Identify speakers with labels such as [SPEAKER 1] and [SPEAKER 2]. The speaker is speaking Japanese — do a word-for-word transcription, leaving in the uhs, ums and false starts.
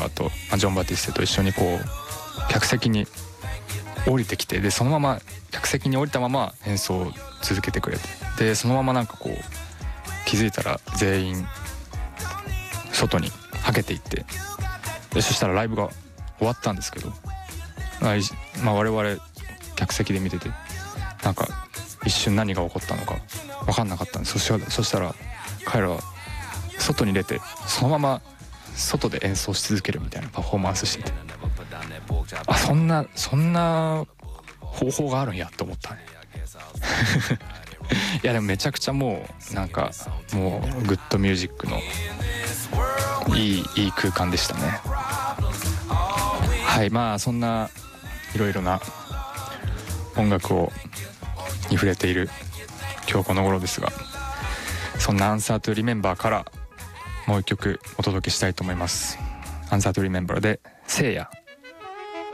[SPEAKER 1] バーと、まあ、ジョン・バティステと一緒にこう客席に降りてきて、でそのまま客席に降りたまま演奏を続けてくれて、でそのままなんかこう気づいたら全員外にはけていって、でそしたらライブが終わったんですけど、まあ、まあ、我々客席で見ててなんか一瞬何が起こったのか分かんなかったんです。そしたら、そしたら彼らは外に出てそのまま外で演奏し続けるみたいなパフォーマンスしてて、あ、そんなそんな方法があるんやと思ったねいやでもめちゃくちゃもうなんかもうグッドミュージックのいいいい空間でしたね。はい、まあそんないろいろな音楽をに触れている今日この頃ですが、そんな Answer to Remember からもう一曲お届けしたいと思います。 Answer to Remember で聖夜。